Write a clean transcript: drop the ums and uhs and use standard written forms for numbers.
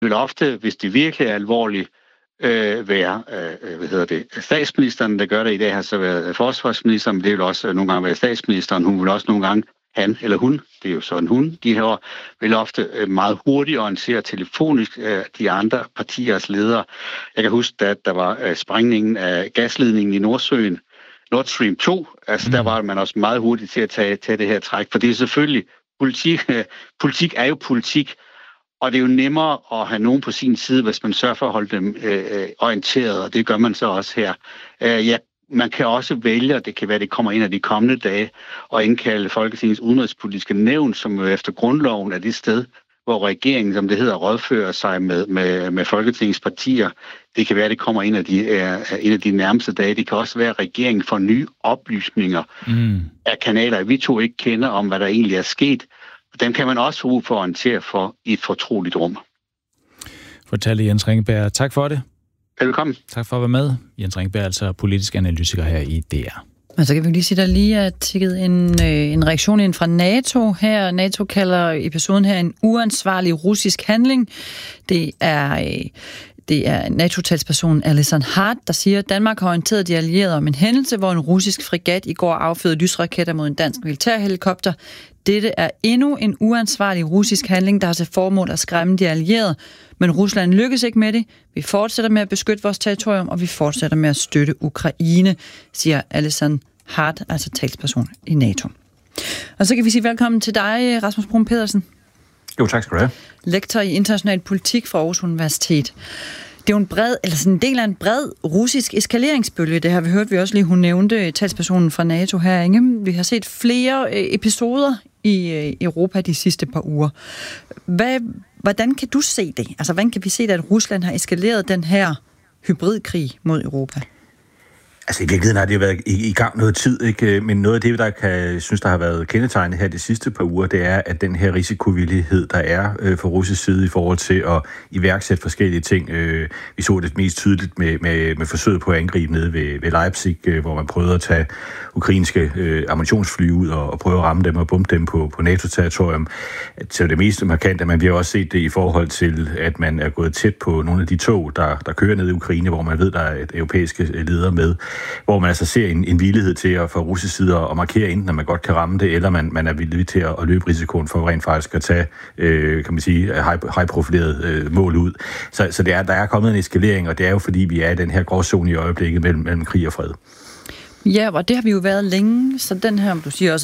vil ofte, hvis det virkelig er alvorligt, være statsministeren, der gør det. I dag har så været forsvarsministeren, men det vil også nogle gange være statsministeren. Hun vil også nogle gange, han eller hun, det er jo så en hun, de her vil ofte meget hurtigt orientere telefonisk de andre partiers ledere. Jeg kan huske, at der var sprængningen af gasledningen i Nordsøen, Nord Stream 2, der var man også meget hurtigt til at tage det her træk, for det er selvfølgelig politik er jo politik, og det er jo nemmere at have nogen på sin side, hvis man sørger for at holde dem orienteret, og det gør man så også her. Man kan også vælge, og det kan være, det kommer ind af de kommende dage, og indkalde Folketingets udenrigspolitiske nævn, som efter grundloven er det sted, hvor regeringen, som det hedder, rådfører sig med Folketingets partier. Det kan være, det kommer ind af de nærmeste dage. Det kan også være, at regeringen får nye oplysninger af kanaler, vi to ikke kender, om hvad der egentlig er sket. Dem kan man også bruge for at orientere for i et fortroligt rum. Fortalte Jens Ringberg. Tak for det. Velkommen. Tak for at være med. Jens Ringberg, altså politisk analytiker her i DR. Men så kan vi lige sige, der lige er tikket en reaktion ind fra NATO her. NATO kalder episoden her en uansvarlig russisk handling. Det er NATO-talspersonen Alison Hart, der siger, at Danmark har orienteret de allierede om en hændelse, hvor en russisk fregat i går affyrede lysraketter mod en dansk militærhelikopter. Dette er endnu en uansvarlig russisk handling, der har til formål at skræmme de allierede. Men Rusland lykkes ikke med det. Vi fortsætter med at beskytte vores territorium, og vi fortsætter med at støtte Ukraine, siger Alison Hart, altså talsperson i NATO. Og så kan vi sige velkommen til dig, Rasmus Bruun Pedersen. Jo, tak skal du have. Lektor i international politik fra Aarhus Universitet. Det er jo en del af en bred russisk eskaleringsbølge. Det har vi hørt, vi også lige, hun nævnte talspersonen fra NATO her, ikke? Vi har set flere episoder i Europa de sidste par uger. Hvordan kan du se det? Altså, hvordan kan vi se det, at Rusland har eskaleret den her hybridkrig mod Europa? Altså i virkeligheden har det jo været i gang noget tid, ikke? Men noget af det, der har været kendetegnet her de sidste par uger, det er, at den her risikovillighed, der er fra russisk side i forhold til at iværksætte forskellige ting. Vi så det mest tydeligt med forsøget på at angribe nede ved Leipzig, hvor man prøvede at tage ukrainske ammunitionsfly ud og prøve at ramme dem og bombe dem på NATO-territorium. Så det mest markante, men vi har også set det i forhold til, at man er gået tæt på nogle af de tog, der kører ned i Ukraine, hvor man ved, der er et europæiske ledere med, hvor man altså ser en villighed til at fra russisk side at markere, enten at man godt kan ramme det, eller man er villig til at løbe risikoen for rent faktisk at tage, kan man sige, high-profileret mål ud. Så der er kommet en eskalering, og det er jo fordi, vi er i den her gråzone i øjeblikket mellem krig og fred. Ja, og det har vi jo været længe, så den her, du siger også,